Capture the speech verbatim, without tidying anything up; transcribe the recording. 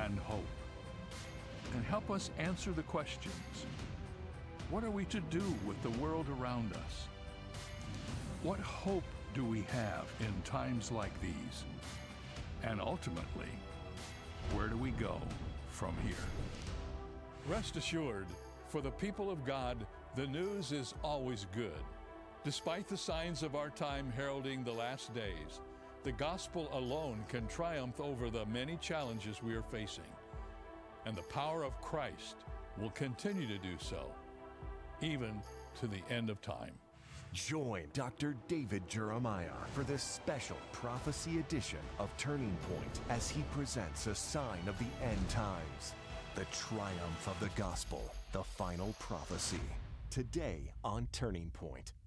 and hope. And help us answer the questions. What are we to do with the world around us? What hope do we have in times like these? And ultimately, where do we go from here? Rest assured, for the people of God, the news is always good. Despite the signs of our time heralding the last days, the gospel alone can triumph over the many challenges we are facing. And the power of Christ will continue to do so, even to the end of time. Join Doctor David Jeremiah for this special prophecy edition of Turning Point as he presents a sign of the end times, the triumph of the gospel, the final prophecy. Today on Turning Point.